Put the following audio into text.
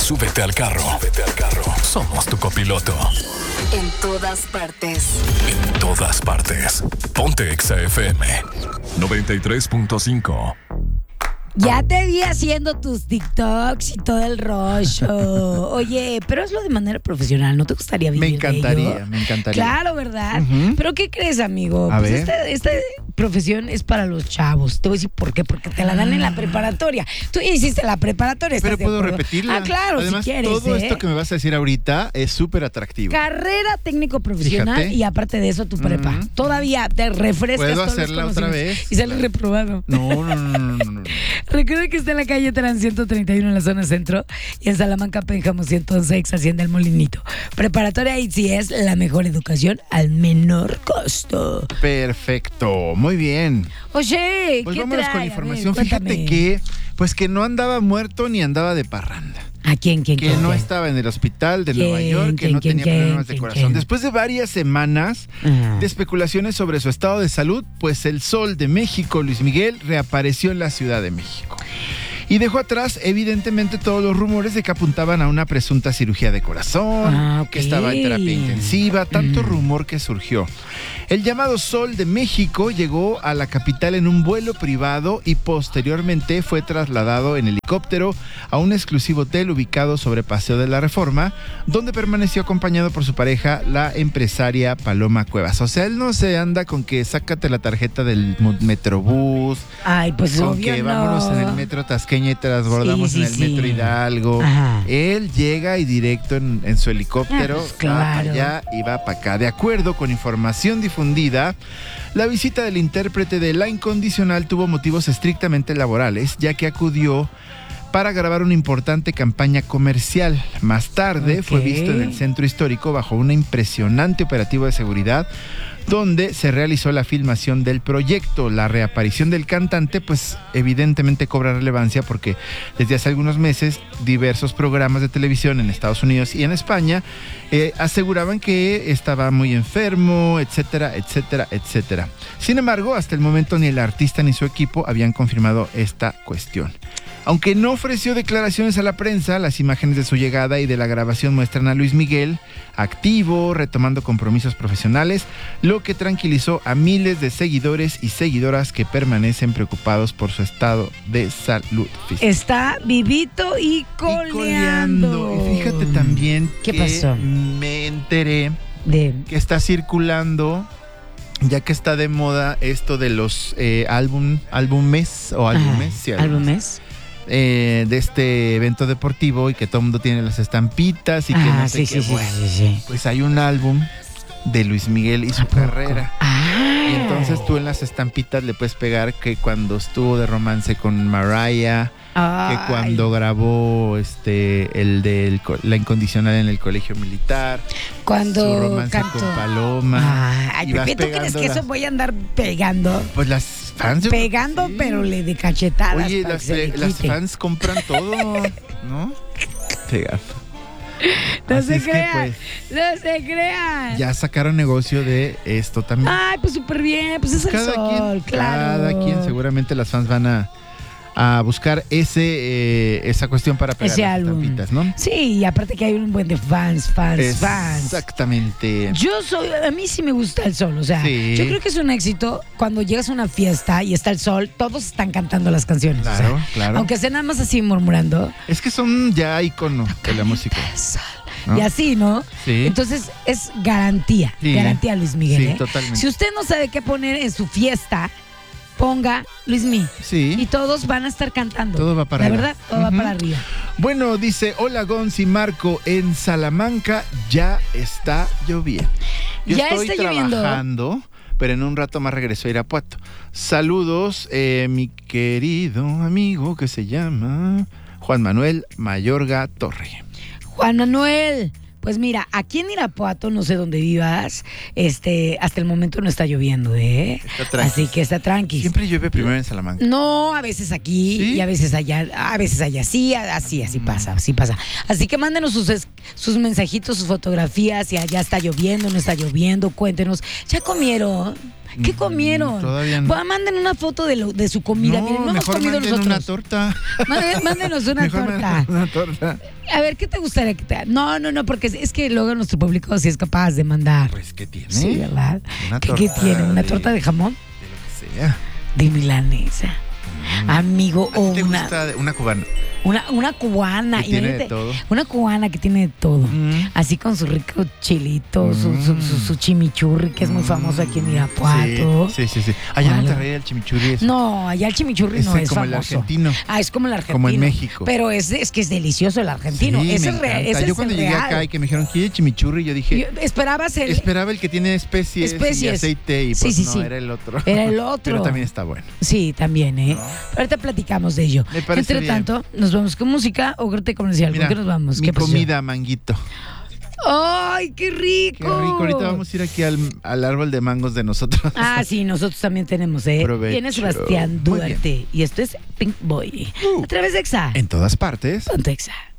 Súbete al carro. Somos tu copiloto. En todas partes. En todas partes. Ponte Exa FM 93.5. Ya te vi haciendo tus TikToks y todo el rollo. Oye, pero hazlo de manera profesional, ¿no te gustaría vivir de ello? Me encantaría. Claro, ¿verdad? Pero ¿qué crees, amigo? A Pues ver. esta profesión es para los chavos. Te voy a decir por qué. Porque te la dan en la preparatoria. Tú ya hiciste la preparatoria, ¿estás Pero de puedo acuerdo? repetirla. Ah, claro, Además, si quieres. todo esto que me vas a decir ahorita es súper atractivo. Carrera técnico profesional. Fíjate. Y aparte de eso, tu prepa. Todavía te refrescas. ¿Puedo todos los hacerla otra conocimientos. vez? Y sales reprobado. No. Recuerda que está en la calle Terán 131 en la zona centro y en Salamanca, Pénjamo 111, Hacienda El Molinito. Preparatoria ITSI es la mejor educación al menor costo. Perfecto, muy bien. Oye, Pues ¿qué vámonos trae? con A información. ver, Fíjate cuéntame. que no andaba muerto ni andaba de parranda. ¿A quién? Que no estaba en el hospital de Nueva York, que no tenía problemas de corazón. Después de varias semanas de especulaciones sobre su estado de salud, pues el Sol de México, Luis Miguel, reapareció en la Ciudad de México. Y dejó atrás, evidentemente, todos los rumores de que apuntaban a una presunta cirugía de corazón, Ok. que estaba en terapia intensiva, tanto rumor que surgió. El llamado Sol de México llegó a la capital en un vuelo privado y posteriormente fue trasladado en helicóptero a un exclusivo hotel ubicado sobre Paseo de la Reforma, donde permaneció acompañado por su pareja, la empresaria Paloma Cuevas. O sea, él no se anda con que sácate la tarjeta del Metrobús, Ay, pues con obvio que no. vámonos en el metro Tasqueña y transbordamos Sí, en el sí. metro Hidalgo. Ajá. Él llega y directo en su helicóptero, Ah, pues, va para claro. allá y va para acá. De acuerdo con información difundida, la visita del intérprete de La Incondicional tuvo motivos estrictamente laborales, ya que acudió para grabar una importante campaña comercial. Más tarde fue Ok. visto en el centro histórico bajo un impresionante operativo de seguridad, donde se realizó la filmación del proyecto. La reaparición del cantante, pues evidentemente cobra relevancia porque desde hace algunos meses diversos programas de televisión en Estados Unidos y en España aseguraban que estaba muy enfermo, etcétera, etcétera, etcétera. Sin embargo, hasta el momento ni el artista ni su equipo habían confirmado esta cuestión. Aunque no ofreció declaraciones a la prensa, las imágenes de su llegada y de la grabación muestran a Luis Miguel activo, retomando compromisos profesionales, lo que tranquilizó a miles de seguidores y seguidoras que permanecen preocupados por su estado de salud física. Está vivito y coleando. Y fíjate también ¿Qué que pasó? me enteré De... que está circulando, ya que está de moda esto de los álbumes o álbumes, sí, ¿Álbumes? de este evento deportivo y que todo el mundo tiene las estampitas y que no sé qué. Bueno, sí. pues hay un álbum de Luis Miguel y su carrera. Ah. Y entonces tú en las estampitas le puedes pegar que cuando estuvo de romance con Mariah, Ay. que cuando grabó el de La Incondicional en el colegio militar, Cuando su romance canto. con Paloma. Ay, y vas Pepe, ¿tú crees que pegándola. eso voy a andar pegando? Pues las fans, yo creo que Pegando, sí. pero le de cachetadas. Oye, para que se le las quite. fans compran todo, ¿no? Pegando. No Así se es que, crean, pues, no se crean. ya sacaron negocio de esto también. Ay, pues súper bien, pues es el sol, claro. Cada quien, seguramente las fans van a buscar esa cuestión para pegar Ese las álbum. estampitas, ¿no? Sí, y aparte que hay un buen de fans. Exactamente. A mí sí me gusta el sol, o sea, Sí. yo creo que es un éxito cuando llegas a una fiesta y está el sol, todos están cantando las canciones. Claro, o sea, claro. Aunque estén nada más así murmurando. Es que son ya icono de la música. ¿no? Y así, ¿no? Sí. Entonces es garantía, Sí. garantía Luis Miguel. Sí, ¿eh? totalmente. Si usted no sabe qué poner en su fiesta, ponga Luis Miguel. Sí. Y todos van a estar cantando. Todo va para La arriba. verdad, todo va Ujú. para arriba. Bueno, dice, hola Gonz y Marco, en Salamanca ya está lloviendo. Yo Ya estoy está lloviendo. trabajando, pero en un rato más regreso a Irapuato. Saludos, mi querido amigo que se llama Juan Manuel Mayorga Torre. Juan Manuel, pues mira, aquí en Irapuato, no sé dónde vivas, hasta el momento no está lloviendo, ¿eh? Está tranqui. Así que está tranqui. Siempre llueve primero en Salamanca. No, a veces aquí ¿Sí? y a veces allá, sí, así pasa, así pasa. Así que mándenos sus mensajitos, sus fotografías, si allá está lloviendo, no está lloviendo, cuéntenos. ¿Ya comieron? ¿Qué comieron? Todavía no. Manden una foto de su comida. Miren, no hemos mejor comido manden nosotros. una torta. Mándenos una Mejor torta. manden una torta. A ver, ¿qué te gustaría que te haga? No, porque es que luego nuestro público sí es capaz de mandar. Pues, ¿qué tiene? Sí, ¿verdad? Una ¿Qué torta tiene? ¿Una de- torta de jamón? De lo que sea. De milanesa. Amigo, ¿A o ti te una, gusta una cubana? una cubana. Que tiene de imagínate, todo. Una cubana que tiene de todo. Así con su rico chilito, su chimichurri, que es muy famoso aquí en Irapuato. Sí. Allá en ¿Cuál? Monterrey el chimichurri es No, allá el chimichurri no Ese es como el famoso. argentino. Es como el argentino. Como en México. Pero es que es delicioso el argentino. Sí, ese me es real. encanta. Ese Yo es cuando el llegué real. acá y que me dijeron, ¿quiere chimichurri? Yo dije, Esperabas el... esperaba el que tiene especies, y aceite y pues Sí, no, sí. era el otro. Era el otro. Pero también está bueno. Sí, también, ¿eh? Ahorita platicamos de ello. Me parece Entre bien. tanto, ¿nos vamos con música o corte comercial? Mira, ¿Con qué nos vamos? mi ¿Qué pasó? comida, manguito. ¡Ay, qué rico! Qué rico. Ahorita vamos a ir aquí al árbol de mangos de nosotros. Ah, sí, nosotros también tenemos, ¿eh? Provecho. Viene Sebastián Muy Duarte y esto es Pink Boy. A través de Exa. En todas partes. Ponte Exa.